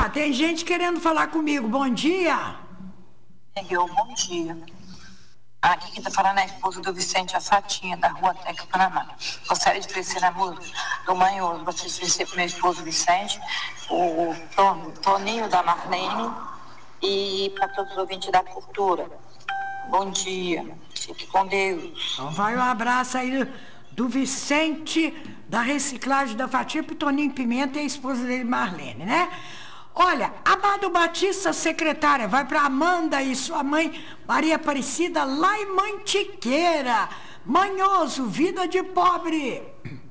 tem gente querendo falar comigo. Bom dia. Miguel, bom dia. Aqui quem está falando é a esposa do Vicente, a Fatinha, da Rua Teca, Panamá. Gostaria de oferecer a música do Manhoso. Gostaria de oferecer para o meu esposo Vicente, o Toninho da Marlene e para todos os ouvintes da cultura. Bom dia. Fique com Deus. Então vai um abraço aí do Vicente, da reciclagem da Fatia, pro Toninho Pimenta e a esposa dele, Marlene, né? Olha, Amado Batista, secretária, vai para Amanda e sua mãe, Maria Aparecida, lá em Mantiqueira. Manhoso, vida de pobre.